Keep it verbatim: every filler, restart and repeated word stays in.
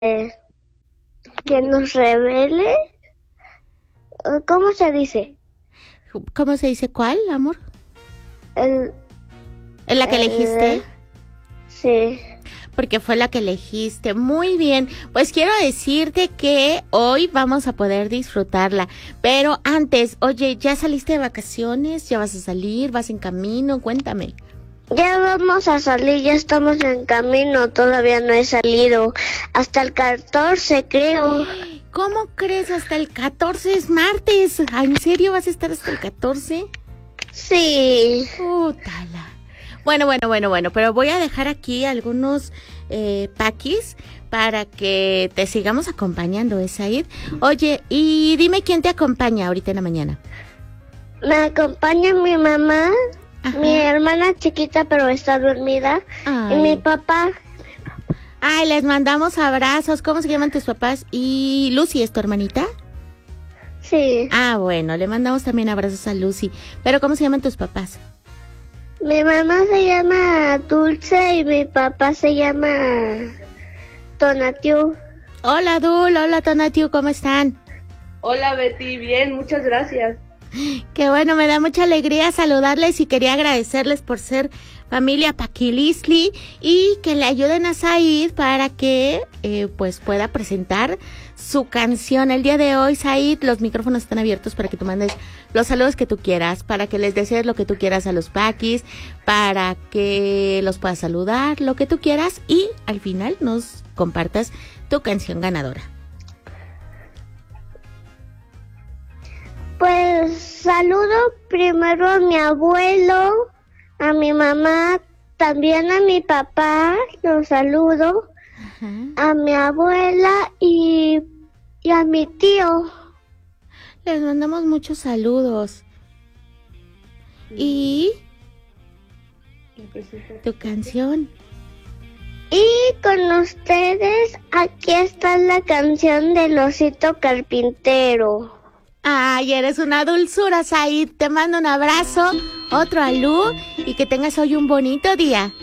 eh, que nos revele. ¿Cómo se dice? ¿Cómo se dice cuál, amor? El, ¿En la que el, elegiste? Sí. Porque fue la que elegiste. Muy bien. Pues quiero decirte que hoy vamos a poder disfrutarla. Pero antes, oye, ¿ya saliste de vacaciones? ¿Ya vas a salir? ¿Vas en camino? Cuéntame. Ya vamos a salir, ya estamos en camino, todavía no he salido. Hasta el catorce, creo. ¿Cómo crees? Hasta el catorce es martes. ¿En serio vas a estar hasta el catorce? Sí. Putala. Bueno, bueno, bueno, bueno, pero voy a dejar aquí algunos eh, paquis para que te sigamos acompañando, ¿eh, Said? Oye, y dime quién te acompaña ahorita en la mañana. Me acompaña mi mamá, Ajá. mi hermana chiquita pero está dormida, Ay. y mi papá. Ay, les mandamos abrazos. ¿Cómo se llaman tus papás? ¿Y Lucy es tu hermanita? Sí. Ah, bueno, le mandamos también abrazos a Lucy. Pero ¿cómo se llaman tus papás? Mi mamá se llama Dulce y mi papá se llama Tonatiu. Hola, Dul. Hola, Tonatiu. ¿Cómo están? Hola, Betty. Bien, muchas gracias. Qué bueno, me da mucha alegría saludarles y quería agradecerles por ser familia Paquilisli y que le ayuden a Said para que eh, pues pueda presentar su canción. El día de hoy, Said, los micrófonos están abiertos para que tú mandes los saludos que tú quieras, para que les desees lo que tú quieras a los Paquis, para que los puedas saludar, lo que tú quieras, y al final nos compartas tu canción ganadora. Pues saludo primero a mi abuelo, a mi mamá, también a mi papá, los saludo, Ajá. a mi abuela y, y a mi tío. Les mandamos muchos saludos. Y tu canción. Y con ustedes, aquí está la canción del Osito Carpintero. Ay, eres una dulzura, Said. Te mando un abrazo, otro a Lu, y que tengas hoy un bonito día.